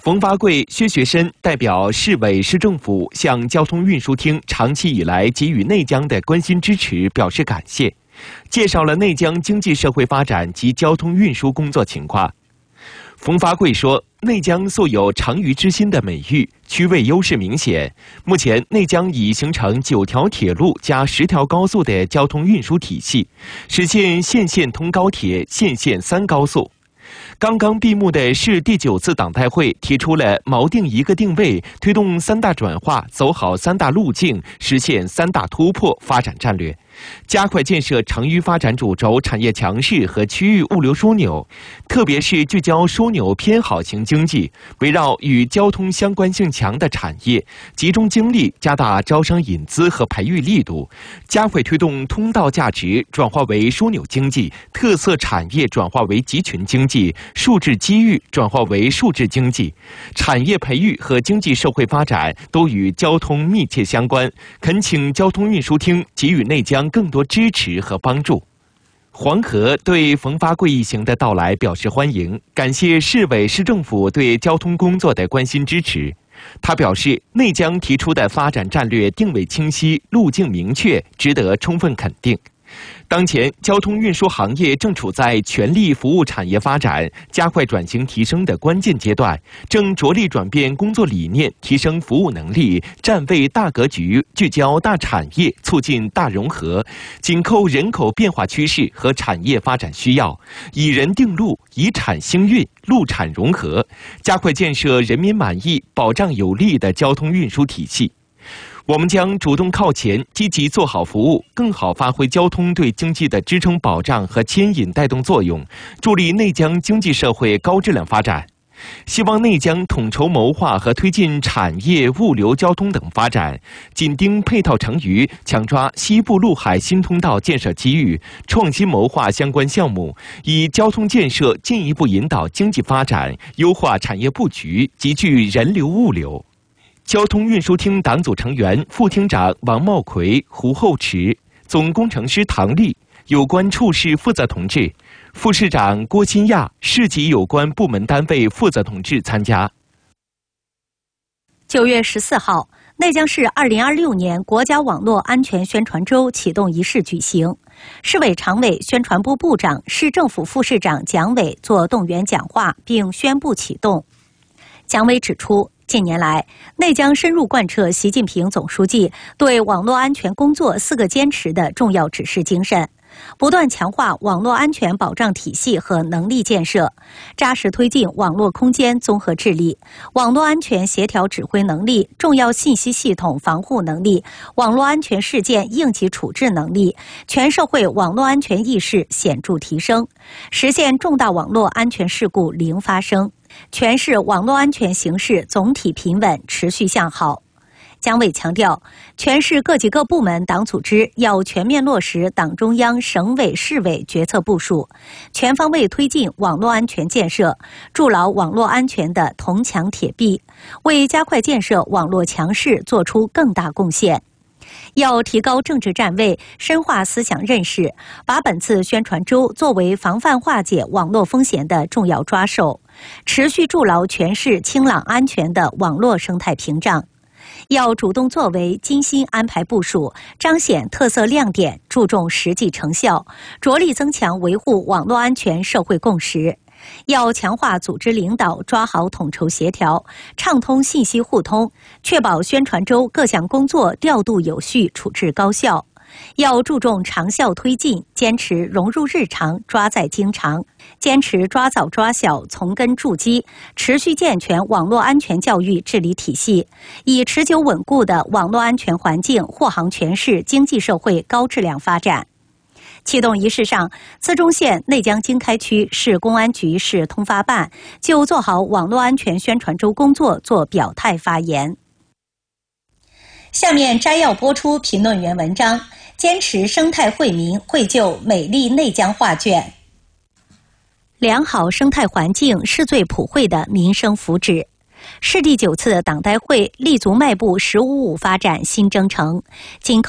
冯发贵、薛学申代表市委市政府向交通运输厅长期以来给予内江的关心支持表示感谢，介绍了内江经济社会发展及交通运输工作情况。冯发贵说，内江素有长渝之心的美誉，区位优势明显。目前内江已形成9条铁路加10条高速的交通运输体系，实现县线通高铁、县线3高速。刚刚闭幕的市第9次党代会提出了锚定一个定位，推动3大转化，走好3大路径，实现3大突破发展战略，加快建设长渝发展主轴产业强势和区域物流枢纽，特别是聚焦枢纽偏好型经济，围绕与交通相关性强的产业，集中精力加大招商引资和培育力度，加快推动通道价值转化为枢纽经济，特色产业转化为集群经济，数字机遇转化为数字经济，产业培育和经济社会发展都与交通密切相关，恳请交通运输厅给予内江更多支持和帮助。黄河对冯发贵一行的到来表示欢迎，感谢市委市政府对交通工作的关心支持。他表示，内江提出的发展战略定位清晰，路径明确，值得充分肯定。当前，交通运输行业正处在全力服务产业发展、加快转型提升的关键阶段，正着力转变工作理念，提升服务能力，站位大格局，聚焦大产业，促进大融合，紧扣人口变化趋势和产业发展需要，以人定路，以产兴运，路产融合，加快建设人民满意、保障有力的交通运输体系。我们将主动靠前，积极做好服务，更好发挥交通对经济的支撑保障和牵引带动作用，助力内江经济社会高质量发展。希望内江统筹谋划和推进产业、物流、交通等发展，紧盯配套成渝，抢抓西部陆海新通道建设机遇，创新谋划相关项目，以交通建设进一步引导经济发展，优化产业布局，集聚人流物流。交通运输厅党组成员、副厅长王茂奎、胡厚池，总工程师唐丽，有关处室负责同志，副市长郭新亚，市级有关部门单位负责同志参加。 9月14号，内江市2026年国家网络安全宣传周启动仪式举行，市委常委、宣传部部长、市政府副市长蒋伟作动员讲话，并宣布启动。蒋伟指出，近年来，内江深入贯彻习近平总书记对网络安全工作4个坚持的重要指示精神，不断强化网络安全保障体系和能力建设，扎实推进网络空间综合治理、网络安全协调指挥能力、重要信息系统防护能力、网络安全事件应急处置能力，全社会网络安全意识显著提升，实现重大网络安全事故零发生。全市网络安全形势总体平稳，持续向好。蒋伟强调，全市各级各部门党组织要全面落实党中央、省委、市委决策部署，全方位推进网络安全建设，筑牢网络安全的铜墙铁壁，为加快建设网络强势做出更大贡献。要提高政治站位，深化思想认识，把本次宣传周作为防范化解网络风险的重要抓手，持续筑牢全市清朗安全的网络生态屏障。要主动作为，精心安排部署，彰显特色亮点，注重实际成效，着力增强维护网络安全社会共识。要强化组织领导，抓好统筹协调，畅通信息互通，确保宣传周各项工作调度有序，处置高效。要注重长效推进，坚持融入日常，抓在经常，坚持抓早抓小，从根筑基，持续健全网络安全教育治理体系，以持久稳固的网络安全环境护航全市经济社会高质量发展。启动仪式上，资中县内江经开区市公安局市通发办就做好网络安全宣传周工作做表态发言。下面摘要播出评论员文章：坚持生态惠民，绘就美丽内江画卷。良好生态环境是最普惠的民生福祉。市第9次党代会立足迈步“十五五”发展新征程，紧扣